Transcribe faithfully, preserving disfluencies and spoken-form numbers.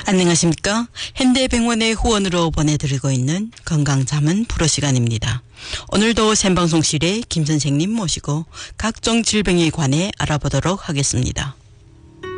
안녕하십니까. 현대병원의 후원으로 보내드리고 있는 건강자문 프로 시간입니다. 오늘도 생방송실에 김 선생님 모시고 각종 질병에 관해 알아보도록 하겠습니다.